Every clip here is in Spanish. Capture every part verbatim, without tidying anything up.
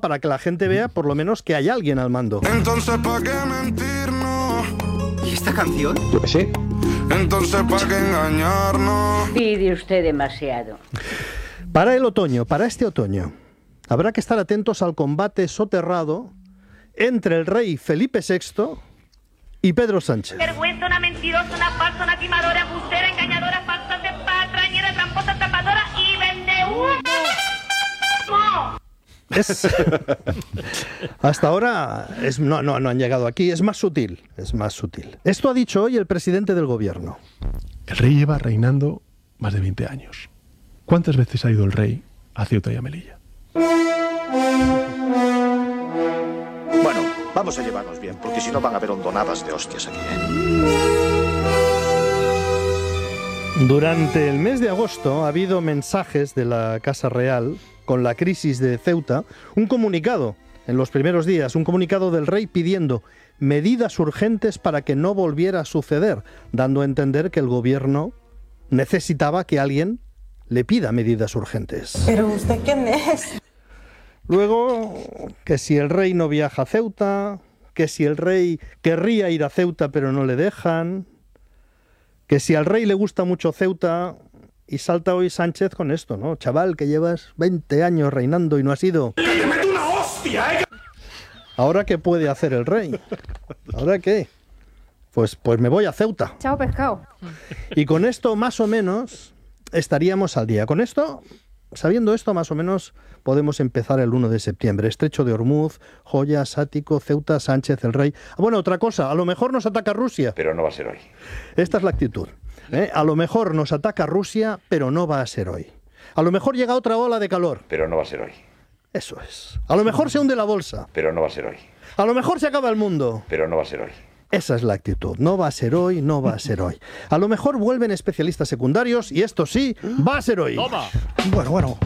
para que la gente vea por lo menos que hay alguien al mando. Entonces, ¿para qué mentirnos? ¿Y esta canción? Yo qué sé. Entonces, ¿para qué engañarnos? Pide usted demasiado. Para el otoño, para este otoño, habrá que estar atentos al combate soterrado entre el rey Felipe sexto y Pedro Sánchez. Vergüenza, una mentirosa, una falsa, una timadora, embustera, engañadora, falsa, patrañera, tramposa, tapadora y vende humo. Es, hasta ahora es, no, no, no han llegado aquí, es más sutil, es más sutil. Esto ha dicho hoy el presidente del gobierno. El rey lleva reinando más de veinte años. ¿Cuántas veces ha ido el rey a Ceuta y a Melilla? Bueno, vamos a llevarnos bien, porque si no van a haber hondonadas de hostias aquí, ¿eh? Durante el mes de agosto ha habido mensajes de la Casa Real con la crisis de Ceuta, un comunicado en los primeros días, un comunicado del rey pidiendo medidas urgentes para que no volviera a suceder, dando a entender que el gobierno necesitaba que alguien le pida medidas urgentes. ¿Pero usted quién es? Luego, que si el rey no viaja a Ceuta, que si el rey querría ir a Ceuta pero no le dejan, que si al rey le gusta mucho Ceuta, y salta hoy Sánchez con esto, ¿no? Chaval, que llevas veinte años reinando y no has ido. ¡Te meto una hostia, eh! ¿Ahora qué puede hacer el rey? ¿Ahora qué? Pues, pues me voy a Ceuta. Chao, pescado. Y con esto, más o menos, estaríamos al día. Con esto, sabiendo esto, más o menos, podemos empezar el uno de septiembre. Estrecho de Ormuz, Joya, Sático, Ceuta, Sánchez, el rey. Ah, bueno, otra cosa, a lo mejor nos ataca Rusia. Pero no va a ser hoy. Esta es la actitud. ¿eh? A lo mejor nos ataca Rusia, pero no va a ser hoy. A lo mejor llega otra ola de calor. Pero no va a ser hoy. Eso es. A lo mejor se hunde la bolsa. Pero no va a ser hoy. A lo mejor se acaba el mundo. Pero no va a ser hoy. Esa es la actitud. No va a ser hoy, no va a ser hoy. A lo mejor vuelven especialistas secundarios y esto sí, va a ser hoy. Toma. Bueno, bueno.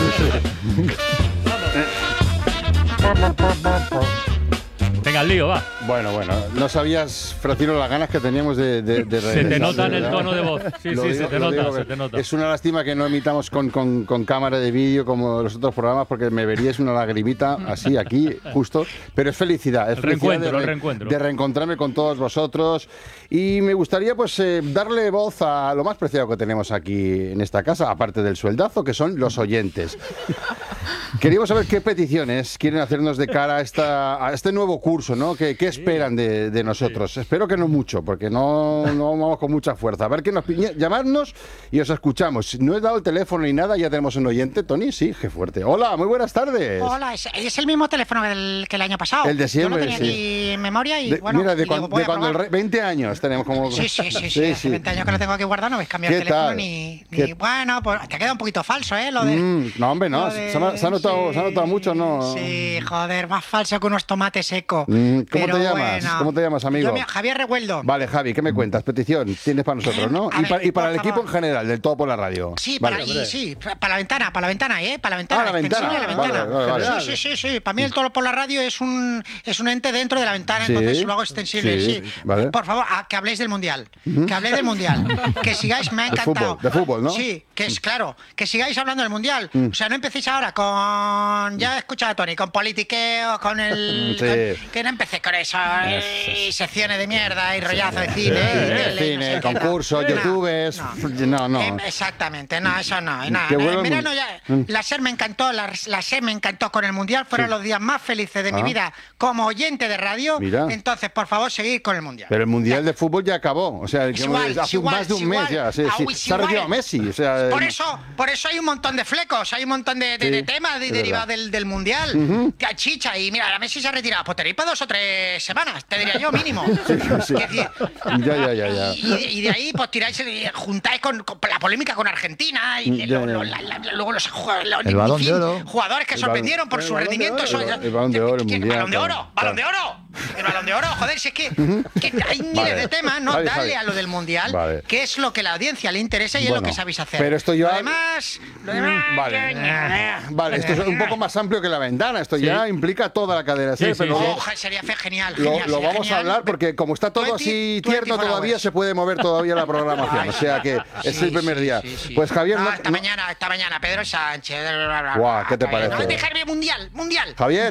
Venga, al lío, va. Bueno, bueno, no sabías, Francino, las ganas que teníamos de, de, de Se te nota en el ¿verdad? tono de voz. Sí, Lo sí, digo- se te lo nota, digo, se te nota. Es una lástima que no emitamos con, con, con cámara de vídeo como los otros programas, porque me veríais una lagrimita así aquí, justo. Pero es felicidad, es El felicidad reencuentro, de, re- el reencuentro. de reencontrarme con todos vosotros. Y me gustaría pues eh, darle voz a lo más preciado que tenemos aquí en esta casa, aparte del sueldazo, que son los oyentes. Queríamos saber qué peticiones quieren hacernos de cara a, esta, a este nuevo curso, ¿no? ¿Qué, qué esperan de, de nosotros? Espero que no mucho, porque no, no vamos con mucha fuerza. A ver, que nos piñe- llamadnos y os escuchamos. No he dado el teléfono ni nada, ya tenemos un oyente. Tony, sí, qué fuerte. Hola, muy buenas tardes. Hola, es, es el mismo teléfono del, que el año pasado. El de siempre, Yo no tenía sí. aquí en memoria y De- bueno. mira, de, y digo, cuan- voy de a cuando el probar. rey, veinte años tenemos como... Sí, sí, sí, sí, hace veinte años que lo tengo aquí guardado, no habéis cambiado el ¿Qué teléfono tal? ni, ¿Qué- ni- Bueno, pues te queda un poquito falso, ¿eh? Lo de... Mm, no, hombre, no. lo de- Se, ha, se ha notado, sí, se ha notado mucho, ¿no? Sí, joder, más falso que unos tomates secos. Mm, ¿Cómo Pero te llamas? bueno. ¿Cómo te llamas, amigo? Yo me- Javier Revueldo. Vale, Javi, ¿qué me cuentas? Petición tienes para nosotros, ¿no? A Y, ver, para, y para por el equipo favor. en general, del todo por la radio. Sí, Vale. para, y, sí, para la ventana, para la ventana, ¿eh? Para la ventana. Ah, la extensión ventana. de la ventana. Vale, vale, vale. Sí, sí, sí, sí. Para mí el todo por la radio es un, es un ente dentro de la ventana, Sí, entonces lo hago extensible. sí, Sí, vale. Por favor, a- que habléis del Mundial. Ujú. Que habléis del Mundial. Que sigáis, me ha De encantado. fútbol, de fútbol, ¿no? Sí, que es claro. Que sigáis hablando del Mundial. Mm. O sea, no empecéis ahora con... Ya he escuchado a Tony, con politiqueo, con el... Sí. con- que no empecé con eso. eh, Y secciones de mierda y rollazo de cine. y Eh, tele, y Cine, no sé qué tal. concursos, No, youtubers. No, no. Em, Exactamente, no, eso no. y nada, Que en vuelva el verano mun- ya, Mm. la SER me encantó, la, la SER me encantó con el Mundial, fueron Sí. los días más felices de mi Ah. vida como oyente de radio. Mira. Entonces, por favor, seguid con el Mundial. Pero el Mundial de Fútbol ya acabó. O sea, Es que igual, hace es igual, más de un es mes igual. ya. Sí, Ah, sí. uy, es Se ha retirado igual. Messi. O sea, Por eso, por eso hay un montón de flecos, hay un montón de, de- Sí, de temas de- es derivados verdad. del, del Mundial. Ujú. Que chicha, y mira, la Messi se ha retirado. Pues tenéis para dos o tres semanas, te diría yo, mínimo. Sí, sí. Que decir, Ya, ya, ya, ya. Y, y- y de ahí, pues tiráis, eh, juntáis con, con la polémica con Argentina y Ya, lo- ya. lo- la- la- luego los, ju- los- El Balón en de fin, Oro. jugadores que El sorprendieron balón- por el su Balón de rendimiento. Oro, eso- el Balón de Oro, el ¿Qué- Mundial, Balón de Oro, claro. Balón de Oro, el Balón de Oro, joder, si es que, que hay miles Vale. de temas, ¿no? Javi, Dale Javi. a lo del Mundial, Vale. que es lo que a la audiencia le interesa y es Bueno, lo que sabéis hacer. pero esto ya- Lo demás, lo demás... Vale. Vale, esto es un poco más amplio que la ventana. Esto Sí. ya implica toda la cadena. Sí, ¿sí? sí, Pero sí. luego Ojo, sería fe- genial, lo, genial, lo sería vamos a genial. hablar porque como está todo así veinte, tierno veinticuatro todavía, hours. se puede mover todavía la programación. Ay, O sea que es sí, el primer sí, día. sí, sí. Pues Javier, No, no, esta no- mañana, esta mañana, Pedro Sánchez... Guau, ¿qué te No, parece? dejarme mundial, mundial. Javier.